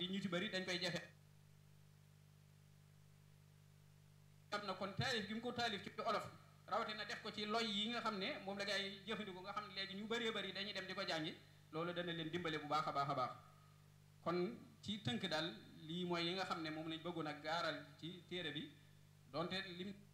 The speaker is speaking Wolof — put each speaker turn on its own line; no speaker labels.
ñu ci bari dañ koy jafe am na kon taalif gi mu ko taalif ci olof rawatina def ko ci loy yi nga xam ne moom la ngay jëfandikoo nga xam ne léegi ñu bëree bëri dañuy dem di ko jàngi loolu dana leen dimbale bu baax a baax a baax kon ci tënk daal lii mooy yi nga xam ne moom lañ bëggoon a gaaral ci téere bi donte lim